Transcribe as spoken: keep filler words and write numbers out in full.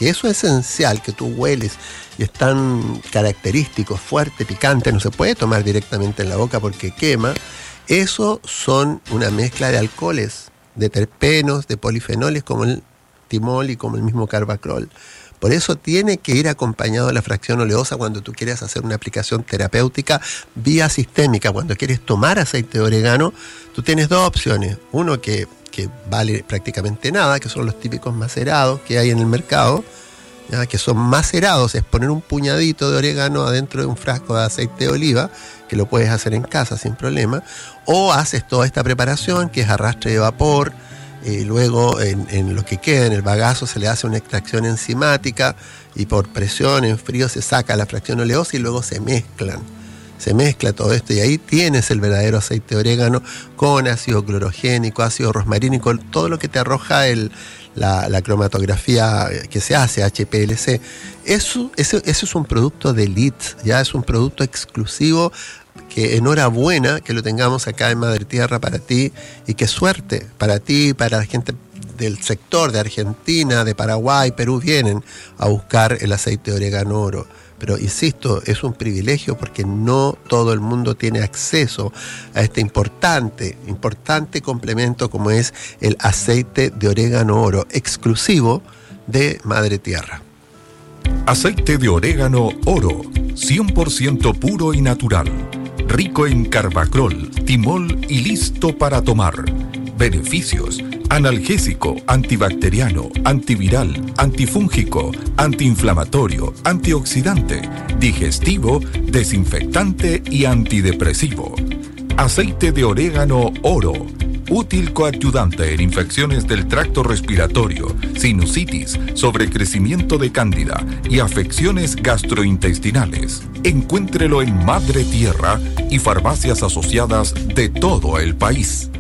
que eso es esencial, que tú hueles y es tan característico, fuerte, picante, no se puede tomar directamente en la boca porque quema, eso son una mezcla de alcoholes, de terpenos, de polifenoles como el timol y como el mismo carbacrol. Por eso tiene que ir acompañado de la fracción oleosa cuando tú quieres hacer una aplicación terapéutica vía sistémica. Cuando quieres tomar aceite de orégano, tú tienes dos opciones. Uno que, que vale prácticamente nada, que son los típicos macerados que hay en el mercado, ¿ya? Que son macerados, es poner un puñadito de orégano adentro de un frasco de aceite de oliva, que lo puedes hacer en casa sin problema, o haces toda esta preparación que es arrastre de vapor. Y luego en, en lo que queda, en el bagazo, se le hace una extracción enzimática y por presión en frío se saca la fracción oleosa y luego se mezclan. Se mezcla todo esto y ahí tienes el verdadero aceite de orégano con ácido clorogénico, ácido rosmarínico, todo lo que te arroja el, la, la cromatografía que se hace, H P L C. Eso, eso, eso es un producto de elite, ya es un producto exclusivo que enhorabuena que lo tengamos acá en Madre Tierra para ti y qué suerte para ti, para la gente del sector de Argentina, de Paraguay, Perú, vienen a buscar el aceite de orégano oro. Pero insisto, es un privilegio porque no todo el mundo tiene acceso a este importante, importante complemento como es el aceite de orégano oro, exclusivo de Madre Tierra. Aceite de orégano oro, cien por ciento puro y natural. Rico en carbacrol, timol y listo para tomar. Beneficios: analgésico, antibacteriano, antiviral, antifúngico, antiinflamatorio, antioxidante, digestivo, desinfectante y antidepresivo. Aceite de orégano oro, útil coadyuvante en infecciones del tracto respiratorio, sinusitis, sobrecrecimiento de cándida y afecciones gastrointestinales. Encuéntrelo en Madre Tierra y farmacias asociadas de todo el país.